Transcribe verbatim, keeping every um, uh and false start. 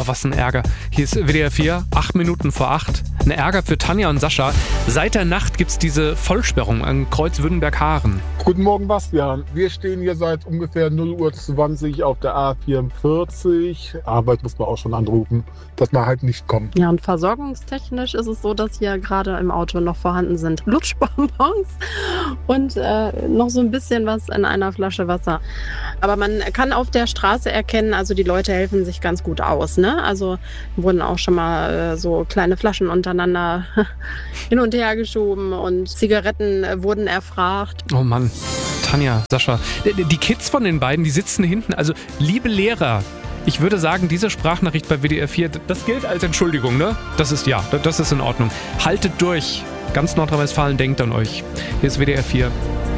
Oh, was ein Ärger. Hier ist W D R vier, acht Minuten vor acht. Ein Ärger für Tanja und Sascha. Seit der Nacht gibt es diese Vollsperrung an Kreuzwürdenberg-Haaren. Guten Morgen, Bastian. Wir stehen hier seit ungefähr null Uhr zwanzig auf der A vierundvierzig. Arbeit muss man auch schon anrufen, dass wir halt nicht kommen. Ja, und versorgungstechnisch ist es so, dass hier gerade im Auto noch vorhanden sind Lutschbonbons und äh, noch so ein bisschen was in einer Flasche Wasser. Aber man kann auf der Straße erkennen, also die Leute helfen sich ganz gut aus, ne? Also wurden auch schon mal äh, so kleine Flaschen untereinander hin und her geschoben und Zigaretten äh, wurden erfragt. Oh Mann, Tanja, Sascha, die Kids von den beiden, die sitzen hinten, also liebe Lehrer, ich würde sagen, diese Sprachnachricht bei W D R vier, das gilt als Entschuldigung, ne? Das ist ja, das ist in Ordnung. Haltet durch. Ganz Nordrhein-Westfalen denkt an euch. Hier ist W D R vier.